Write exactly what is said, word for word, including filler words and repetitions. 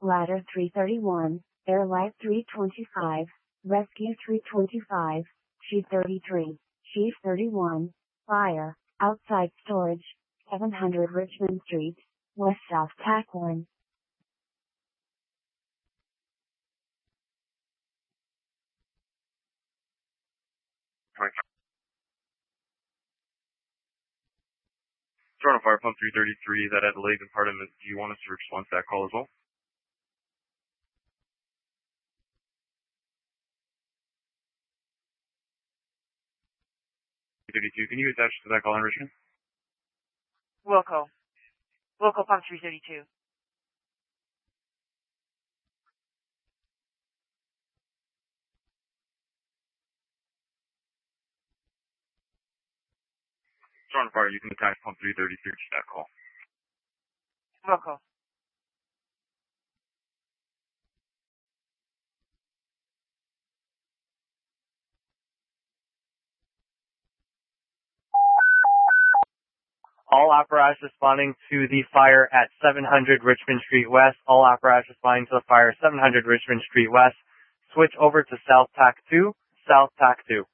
Ladder three thirty-one, Airlight three twenty-five, Rescue three twenty-five, Chief thirty-three, Chief thirty-one, Fire, Outside Storage, seven hundred Richmond Street, West South Tac one. Toronto Fire Pump three thirty-three, that Adelaide Department. Do you want us to respond to that call as well? three thirty-two, can you attach to that call in Richmond? Wilco. Wilco Pump three thirty-two. Toronto Fire, you can attach Pump three thirty-three to that call. Wilco. All apparatus responding to the fire at seven hundred Richmond Street West. All apparatus responding to the fire at seven hundred Richmond Street West. Switch over to South Tac two, South Tac two.